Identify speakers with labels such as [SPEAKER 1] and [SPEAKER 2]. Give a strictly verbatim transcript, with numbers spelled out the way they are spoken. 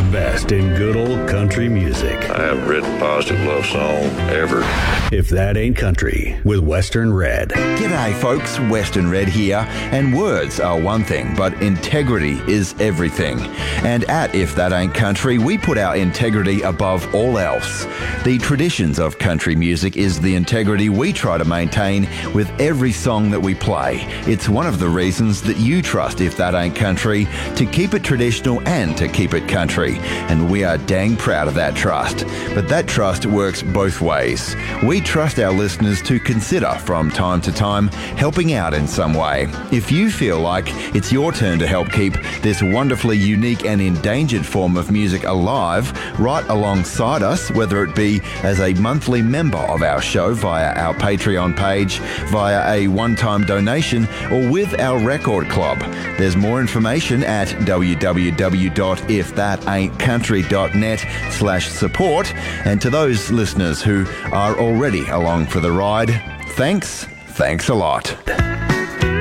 [SPEAKER 1] the best in good old country music.
[SPEAKER 2] I haven't written a positive love song ever.
[SPEAKER 1] If That Ain't Country with Western Red.
[SPEAKER 3] G'day folks, Western Red here, and words are one thing, but integrity is everything. And at If That Ain't Country, we put our integrity above all else. The traditions of country music is the integrity we try to maintain with every song that we play. It's one of the reasons that you trust If That Ain't Country to keep it traditional and to keep it country. And we are dang proud of that trust. But that trust works both ways. We trust our listeners to consider from time to time helping out in some way. If you feel like it's your turn to help keep this wonderfully unique and endangered form of music alive right alongside us, whether it be as a monthly member of our show via our Patreon page, via a one-time donation, or with our record club, there's more information at w w w dot if that ain't country dot net slash support. And to those listeners who are already along for the ride, thanks, thanks a lot.